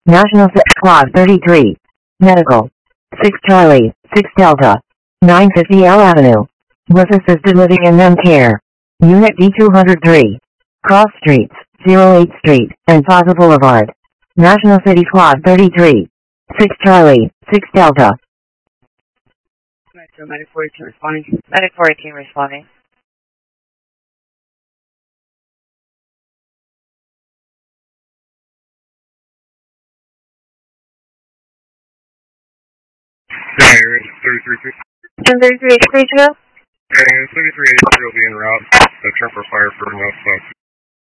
National Quad 33. Medical. 6 Charlie, 6 Delta. 950 L Avenue. With assisted living and NEM care. Unit D203. Cross Streets, 08th Street, and Plaza Boulevard. National City Quad 33. 6 Charlie, 6 Delta. Medic 42 responding. Medic 42 responding. Area 33. 1033 H3 to go? Area 33 will be en route. Turn for fire for north south.